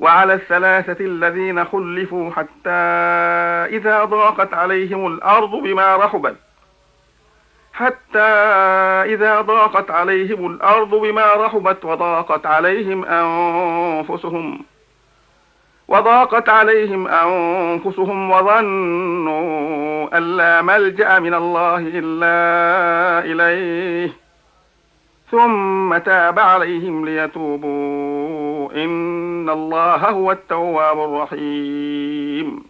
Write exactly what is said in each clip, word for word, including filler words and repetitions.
وعلى الثلاثة الذين خلفوا حتى إذا ضاقت عليهم الأرض بما رحبت حتى إذا ضاقت عليهم الأرض بما رحبت وضاقت عليهم أنفسهم وضاقت عليهم أنفسهم وظنوا أن لا ملجأ من الله إلا إليه ثم تاب عليهم ليتوبوا إن الله هو التواب الرحيم.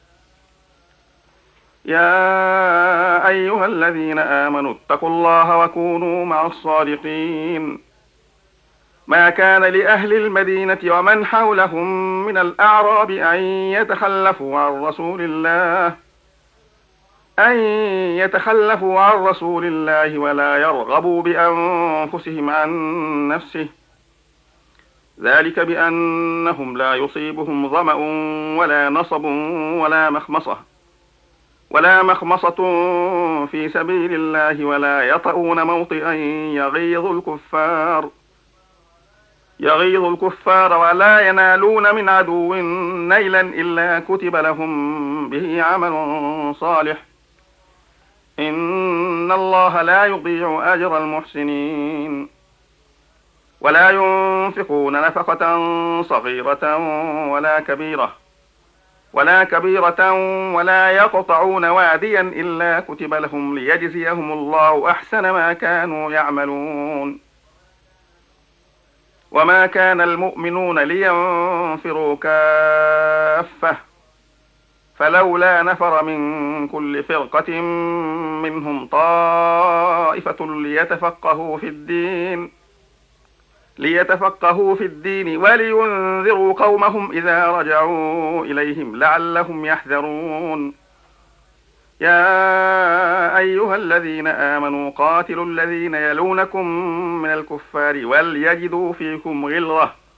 يا أيها الذين آمنوا اتقوا الله وكونوا مع الصادقين. ما كان لأهل المدينة ومن حولهم من الأعراب أن يتخلفوا عن رسول الله أن يتخلفوا عن رسول الله ولا يرغبوا بأنفسهم عن نفسه ذلك بأنهم لا يصيبهم ظمأ ولا نصب ولا مخمصة ولا مخمصة في سبيل الله ولا يطؤون موطئا يغيظ الكفار يغيظ الكفار ولا ينالون من عدو نيلا إلا كتب لهم به عمل صالح إن الله لا يضيع أجر المحسنين. ولا ينفقون نفقة صغيرة ولا كبيرة ولا كبيرة ولا يقطعون واديا إلا كتب لهم ليجزيهم الله أحسن ما كانوا يعملون. وما كان المؤمنون لينفروا كافة فلولا نفر من كل فرقة منهم طائفة ليتفقهوا في الدين ليتفقهوا في الدين ولينذروا قومهم إذا رجعوا إليهم لعلهم يحذرون. يا أيها الذين آمنوا قاتلوا الذين يلونكم من الكفار وليجدوا فيكم غلظة